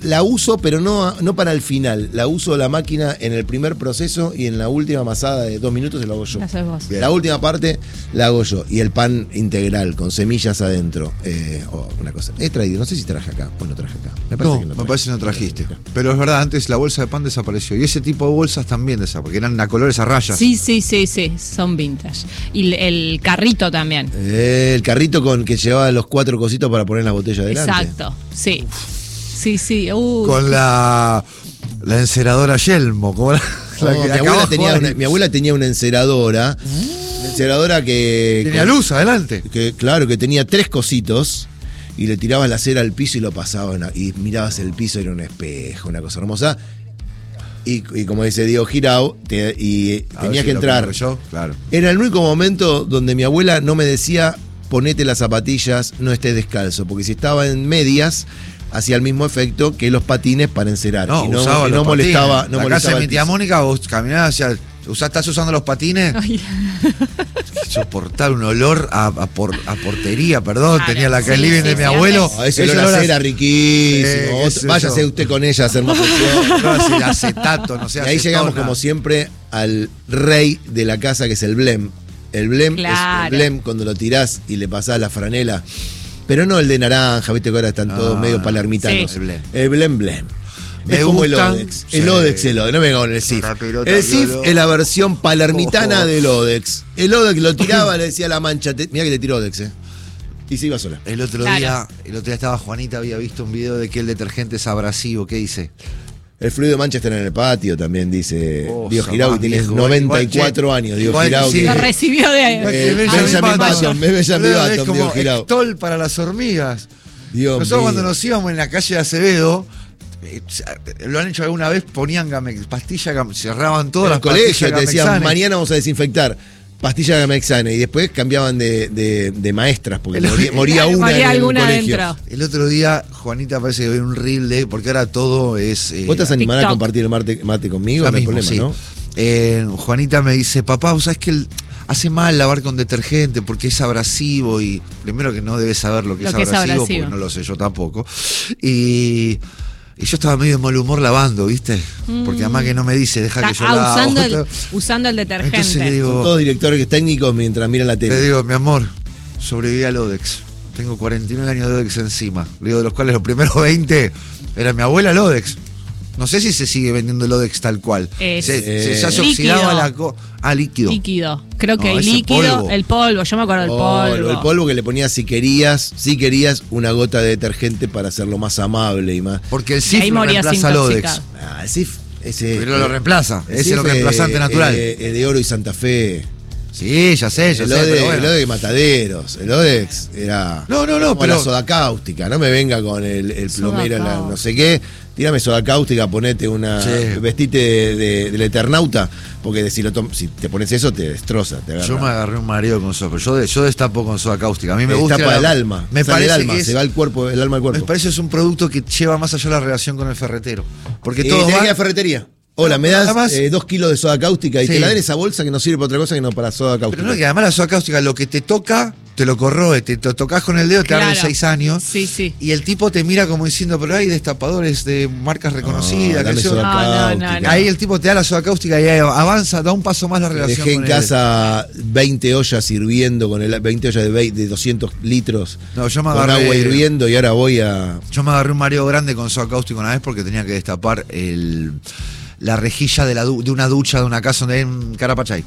la uso, pero no para el final. La uso la máquina en el primer proceso y en la última amasada de 2 minutos se lo hago yo. La haces vos. La última parte la hago yo. Y el pan integral, con semillas adentro. Una cosa. He traído, no sé si traje acá. Bueno, traje acá. Me parece que no traje. Me parece que no trajiste. Pero es verdad, antes la bolsa de pan desapareció. Y ese tipo de bolsas también desapareció, porque eran a colores a rayas. Sí, son vintage. Y el carrito también. El carrito que llevaba los 4 cositos para poner las botellas delante. Exacto, sí. Sí. Con la enceradora Yelmo. Como mi abuela tenía una enceradora. Una enceradora que... Tenía luz adelante. Claro, que tenía 3 cositos. Y le tirabas la cera al piso y lo pasaban. Y mirabas el piso, era un espejo, una cosa hermosa. Y como dice Diego Girau, tenías que entrar. Claro. Era el único momento donde mi abuela no me decía, ponete las zapatillas, no estés descalzo. Porque si estaba en medias, hacía el mismo efecto que los patines para encerar. No, y no usaba los molestaba. patines. No la molestaba casa de mi tía piso. Mónica, vos caminabas hacia... ¿Estás usando los patines? Ay. Soportar un olor a portería, perdón. Claro, tenía la sí, living de mi abuelo. Ese olor a cera riquísimo. Váyase usted con ella a hacer más función. Acetato, no sé. Y ahí llegamos, como siempre, al rey de la casa, que es el blem. El blem Claro. es el blem cuando lo tirás y le pasás la franela. Pero no el de naranja, viste que ahora están todos medio palermitanos. Sí. El blem. Me Es como gusta. el Odex. Sí. El Odex, no me con el CIF. El CIF es la versión palermitana del Odex. El Odex lo tiraba, le decía a la mancha, mirá que te tiró Odex, y se iba sola. El otro día estaba Juanita, había visto un video de que el detergente es abrasivo. ¿Qué dice? El fluido de Manchester en el patio también dice Diego Girau, que tiene viejo, 94 años. Diego Girau. Lo recibió de Benjamin Button, Es como Diego Girau. Extol para las hormigas. Dios Nosotros mío. cuando nos íbamos en la calle de Acevedo, lo han hecho alguna vez, ponían pastilla, cerraban todas En las el colegio pastillas te decían, Gamexane. mañana vamos a desinfectar pastillas Gamexane, y después cambiaban de maestras, porque moría una Moría en el alguna colegio. adentro. El otro día, Juanita parece que ve un reel porque ahora todo es... ¿Vos te vas a animar a TikTok. compartir el mate conmigo? ya No hay mismo, problema, sí. ¿no? Juanita me dice, papá, ¿vos sabés que hace mal lavar con detergente porque es abrasivo? Y primero que no debes saber lo que es abrasivo, porque no lo sé yo tampoco. Y yo estaba medio de mal humor lavando, ¿viste? Porque además que no me dice, deja que yo lavo. Usando el detergente. Entonces le Son digo, todos directores técnicos mientras miran la tele. le digo, mi amor, sobreviví al Odex. Tengo 49 años de Odex encima. Le digo, de los cuales los primeros 20 era mi abuela el Odex. No sé si se sigue vendiendo el Odex tal cual. Ya se oxidaba líquido. Líquido. Creo que No, el ese líquido, polvo. el polvo, yo me acuerdo del polvo. El polvo que le ponías si querías una gota de detergente para hacerlo más amable y más. Porque el Y CIF ahí lo morías reemplaza al Odex. intoxicado. El CIF, ese. Pero lo reemplaza. el Ese es CIF, el reemplazante natural. De Oro y Santa Fe. Sí, ya sé, El Odex de Mataderos. El Odex era. No, como pero- la soda cáustica. No me venga con el plomero, Soda no sé qué. Tírame soda cáustica, ponete una. Sí. Vestite del Eternauta. Porque si te pones eso, te destroza. Te agarra. Yo me agarré un mareo con soda, pero yo destapo con soda cáustica. A mí me gusta. Destapa el alma. Me Sale el parece alma, que se va el alma al cuerpo. Me parece que es un producto que lleva más allá la relación con el ferretero. Porque todo tenés va... que ir a la ferretería. Hola, me das Además- 2 kilos de soda cáustica y Sí. te la den esa bolsa que no sirve para otra cosa que no para soda cáustica. Pero no, que además la soda cáustica, lo que te toca, te lo corroe, te tocas con el dedo, te arde Claro. 6 años. Sí. Y el tipo te mira como diciendo, pero hay destapadores de marcas reconocidas. dame que yo- soda No, cáustica. no. Ahí el tipo te da la soda cáustica y ahí avanza, da un paso más la relación. Dejé en con él. casa 20 ollas hirviendo, 20 ollas de 200 litros No, yo me con agarré- agua hirviendo y ahora voy a... Yo me agarré un mareo grande con soda cáustica una vez porque tenía que destapar la rejilla de una ducha de una casa donde hay un Carapachay.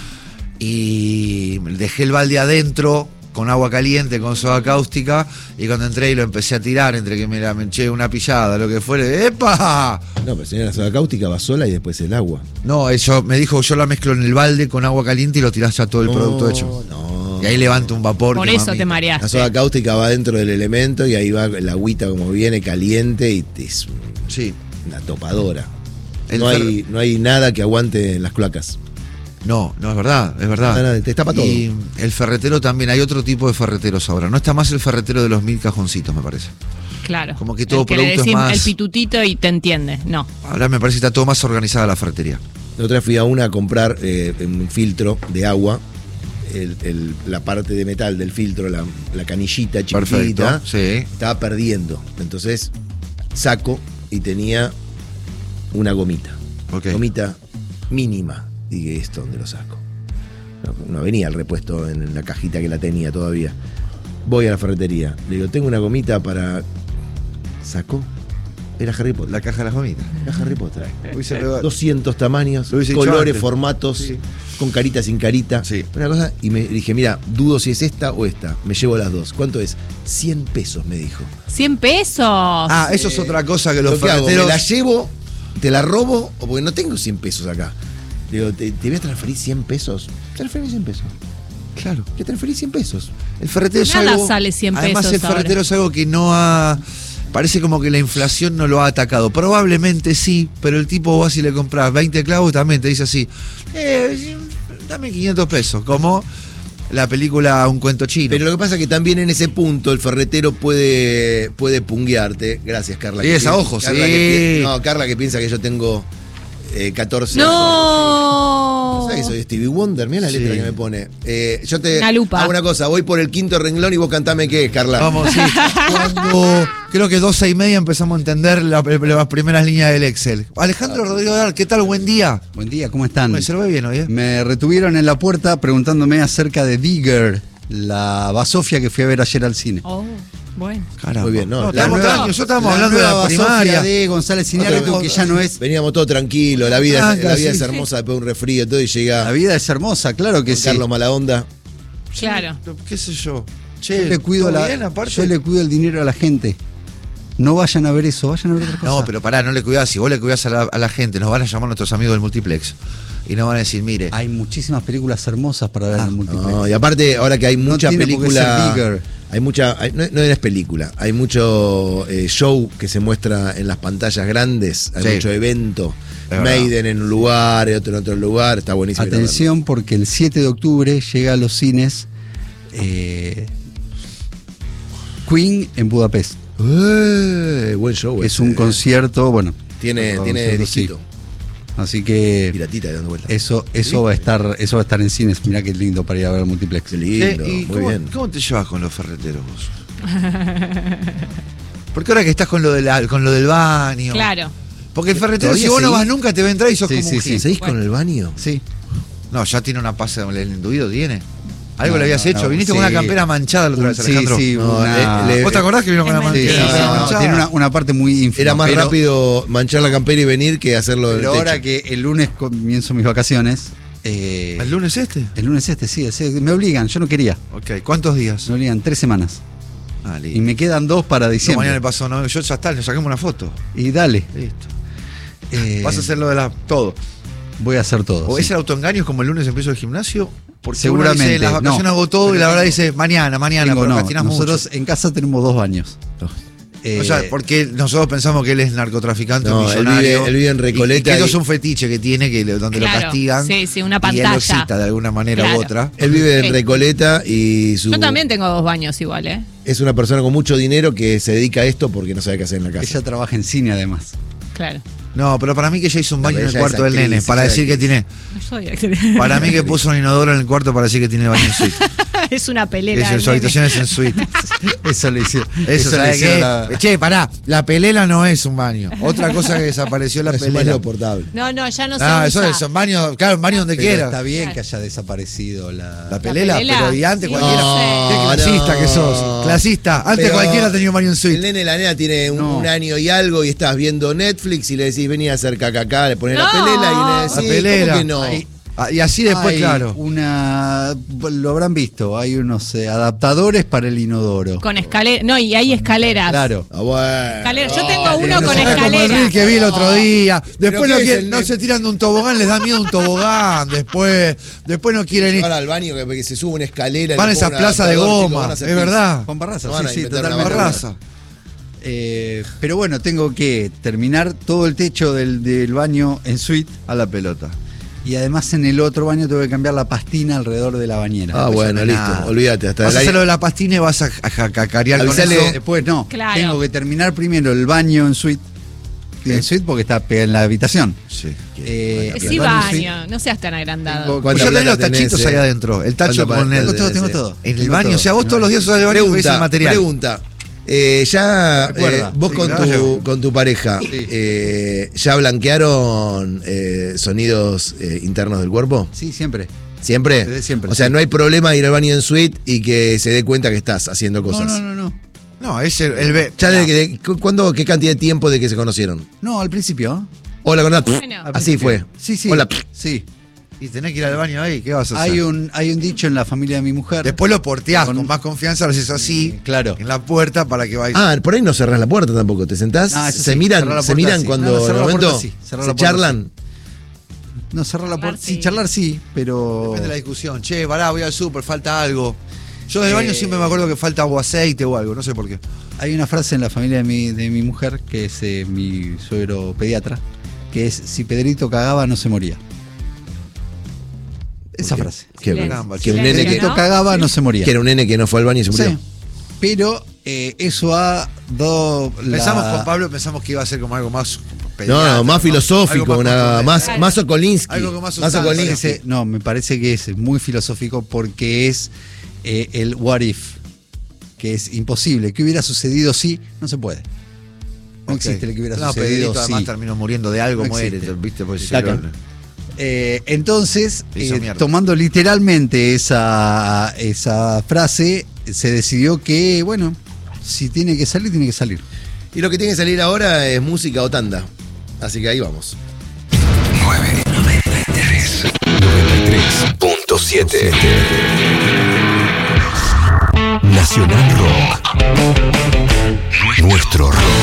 Y dejé el balde adentro con agua caliente, con soda cáustica, y cuando entré y lo empecé a tirar, entre que me eché una pillada, lo que fuere, ¡epa! No, pero señora, la soda cáustica va sola y después el agua. No, eso me dijo, yo la mezclo en el balde con agua caliente y lo tirás ya todo el producto hecho. No. Y ahí levanta un vapor. Por que eso mami. te La mareaste. soda cáustica va dentro del elemento y ahí va la agüita como viene caliente y es Sí. una topadora. El No hay nada que aguante en las cloacas. No, es verdad, es verdad. No, te tapa todo. Y el ferretero también, hay otro tipo de ferreteros ahora. No está más el ferretero de los 1000 cajoncitos, me parece. Claro. Como que todo el que le producto es decís más- el pitutito y te entiende. No. Ahora me parece que está todo más organizada la ferretería. La otra vez fui a una a comprar un filtro de agua, la parte de metal del filtro, la canillita chiquitita, Perfecto, sí. estaba perdiendo. Entonces saco, y tenía una gomita. Ok. Gomita mínima. Dije, ¿esto dónde lo saco? No venía el repuesto en la cajita que la tenía todavía. Voy a la ferretería. Le digo, tengo una gomita para... Sacó. Era Harry Potter. La caja de las gomitas. Era Harry Potter. Hubiese pegado- 200 tamaños, Lo hubiese dicho colores, antes. formatos, Sí. con carita, sin carita. Sí. Una cosa, y me dije, mira, dudo si es esta o esta. Me llevo las dos. ¿Cuánto es? 100 pesos, me dijo. 100 pesos. Ah, eso es otra cosa que los ¿Lo que hago? ¿Me ferreteros... la llevo? ¿Te la robo? O porque no tengo 100 pesos acá. Le digo, ¿te voy a transferir 100 pesos? Transferir 100 pesos. Claro. ¿Qué transferir 100 pesos? El ferretero es Nada algo... sale 100 Además, pesos el ferretero ahora. es algo que no ha... Parece como que la inflación no lo ha atacado. Probablemente sí, pero el tipo vas y le compras 20 clavos y también te dice así, dame 500 pesos, como la película Un cuento chino. Pero lo que pasa es que también en ese punto el ferretero puede punguearte. Gracias, Carla. Y que es a piensa- ojo, Carla sí. No, Carla que piensa que yo tengo 14 años. No. ¿Sabes que soy Stevie Wonder? Mirá la Sí. letra que me pone. Yo te Una lupa. hago una cosa, voy por el quinto renglón y vos cantame qué, Carla. Vamos, sí. Cuando creo que 12:30 empezamos a entender las primeras líneas del Excel. Alejandro Rodrigo Dar, ¿qué tal? Buen día. Buen día, ¿cómo están? Se lo ve bien hoy, ¿eh? Me retuvieron en la puerta preguntándome acerca de Digger, la basofia que fui a ver ayer al cine. Oh, bueno. Caramba. Muy bien, ¿no? Estábamos La nueva- tranquilos, nosotros estábamos La hablando de nueva la basofia primaria. de González Iñárritu, que ya no es... Veníamos todos tranquilos, la vida, Tranca, la vida sí. es hermosa después de un resfrío, todo y llega La vida es hermosa, claro que sí. Carlos Malaonda. Claro. ¿Qué sé yo? Yo le cuido ¿todo bien, aparte? yo le cuido el dinero a la gente. No vayan a ver eso, vayan a ver otra cosa. No, pero pará, no le cuidás. Si vos le cuidás a la gente, nos van a llamar nuestros amigos del multiplex. Y nos van a decir, mire, Hay muchísimas películas hermosas para ver en el multiplex. No, y aparte, ahora que hay No mucha tiene por qué ser película. Bigger. Hay mucha. No es película. Hay mucho show que se muestra en las pantallas grandes. Hay Sí. mucho evento. Es verdad. Maiden en un lugar, otro en otro lugar. Está buenísimo. ir a Atención, porque el 7 de octubre llega a los cines Queen en Budapest. verlo. Buen show. Es ese. un concierto, bueno. Tiene concierto, disquito. sí. Así que Piratita dando vueltas. eso va a estar en cines. Mirá qué lindo para ir a ver el multiplex. Qué lindo. ¿y Muy bien. cómo te llevas con los ferreteros vos? Porque ahora que estás con lo del baño. Claro. Porque el ferretero, ¿Todavía si vos no seguís? vas nunca, te va a entrar y sos Sí, como sí, un sí. gil. ¿Seguís Bueno. con el baño? Sí. No, ya tiene una pase, el induido tiene. Algo No, le habías no, hecho. no, Viniste sí. con una campera manchada la otra vez, Sí, Alejandro. sí, No, una- le- ¿Vos te acordás que vino con la Es Sí, manchada? sí, sí, no, manchada? tiene una parte muy ínfima. Era más pero- rápido manchar la campera y venir que hacerlo del Pero techo. ahora que el lunes comienzo mis vacaciones. ¿El lunes este? El lunes sí, me obligan, yo no quería. Ok, ¿cuántos días? Me obligan 3 semanas. Ah, Y listo. me quedan 2 para No, diciembre. mañana le pasó, no, yo ya está, le sacamos una foto. Y dale. Listo. eh, Vas a hacer lo de todo. Voy a hacer todo. ¿O sí. es el autoengaño como el lunes empiezo el gimnasio? Porque Seguramente, uno dice, las vacaciones no. hago todo y la Pero verdad tengo- dice mañana, Tengo, no, procrastinás nosotros en casa tenemos 2 baños. O sea, porque nosotros pensamos que él es narcotraficante, No, él millonario. vive en Recoleta Y que eso y- es un fetiche que tiene, donde lo Claro, castigan. sí, sí, una Y él pantalla. lo cita de alguna manera Claro. u otra. Él vive en Sí. Recoleta y su. Yo también tengo 2 baños igual, ¿eh? Es una persona con mucho dinero que se dedica a esto porque no sabe qué hacer en la casa. ella trabaja en cine además. Claro. No, pero para mí que ella hizo un baño en el ella cuarto es del actriz, nene, para ella decir es que actriz. tiene. No soy actriz. Para mí que puso un inodoro en el cuarto para decir que tiene baño en suite. Es una pelea. Su habitación es en suite. Eso le hicieron. Eso, le ¿sabes hicieron qué? la- Che, pará, la pelela no es un baño. Otra cosa que desapareció la Es un pelela. baño portable. No, ya no se Ah, usa. eso es un baño, claro, un baño donde Pero quiera. está bien que haya desaparecido La pelela, pelela. pero y antes Sí, cualquiera. no Qué sé. clasista no. que sos. Clasista. Antes Pero cualquiera tenía un baño en El suite. nene y la nena tiene No. un año y algo y estás viendo Netflix y le decís, vení a hacer cacacá, le pones la No. pelela y le La decís, pelela. ¿cómo que no? Ay, Ah, y así después, Hay claro. lo habrán visto, hay unos adaptadores para el inodoro. Con escalera. No, y hay escaleras. Claro. Ah, bueno. Escalera. Yo tengo uno No con sabés como el escalera. reel que vi el otro día. Después ¿qué no, es quieren- el no net? se tiran de un tobogán, les da miedo un tobogán. Después no quieren ir. Van al baño que se sube una escalera. Van a le esas pongan un plazas de adaptador, chicos, goma, van a hacer es verdad. Con Barraza, No van a sí, inventar una totalmente. barraza. Barraza. Pero bueno, tengo que terminar todo el techo del baño en suite A la pelota. y además en el otro baño tengo que cambiar la pastina alrededor de la bañera. Ah, bueno, no es listo. nada. Olvídate. Hasta Vas el a hacer año- lo de la pastina y vas a cacarear con Avisale- eso. Después no, Claro. tengo que terminar primero el baño en suite. En suite porque está pegado en la habitación. Sí. Sí, el baño en suite. baño. No seas tan agrandado. Tengo- Pues ya tenés los tachitos tenés, ahí adentro. El tacho ¿Cuánta con plata el. Tengo todo, tenés, tengo todo. En el Tengo baño. todo. O sea, vos todos los días usás el baño y ves el material. Pregunta. Recuerda. Vos Sí, con, claro. con tu pareja, Sí. ¿ya blanquearon sonidos internos del cuerpo? Sí, siempre. ¿Siempre? Desde siempre, O sea, sí. no hay problema de ir al baño en suite y que se dé cuenta que estás haciendo cosas. No. No, el ve. ¿Ya ¿cuándo, qué cantidad de tiempo de que se conocieron? No, al principio. Hola, ¿con Bueno. así fue. Sí. Hola. Sí. Y tenés que ir al baño ahí, ¿qué vas a hacer? Hay un dicho en la familia de mi mujer. Después lo porteás Con- con más confianza, lo haces así, Claro. en la puerta para que vayas. Ah, por ahí no cerrás la puerta tampoco. ¿Te sentás? Ah, eso se sí, miran, cerrar la se puerta, miran sí. cuando No, en cerrar el la momento puerta, sí, cerrar se la puerta, charlan. No, cerrar la puerta. Sí. Sí, charlar sí, pero. Depende de la discusión. Che, pará, voy al súper, falta algo. Yo del baño siempre me acuerdo que falta o aceite o algo, no sé por qué. Hay una frase en la familia de mi mujer, que es mi suegro pediatra, que es: si Pedrito cagaba, no se moría. Esa frase. Que, Silencio. que un Silencio, nene ¿no? que, Pedrito cagaba, no se moría. que era un nene que no fue al baño y se murió. Sí. Pero eso ha dado. Pensamos que iba a ser como algo más No, pediatra, más filosófico, algo más contundente. más Sokolinsky. Algo con más Más sustancia. Sokolinsky. No, me parece que es muy filosófico porque es el what if, que es imposible. ¿Qué hubiera sucedido si? No se puede. No Ok. existe el que hubiera No, sucedido Pedrito además si. terminó muriendo de algo, No muere, existe. ¿viste? Pues, Caca. Entonces, Hizo mierda. tomando literalmente esa frase, se decidió que, bueno, si tiene que salir, tiene que salir. Y lo que tiene que salir ahora es música o tanda. Así que ahí vamos. 93.7 Nacional Rock. Nuestro rock.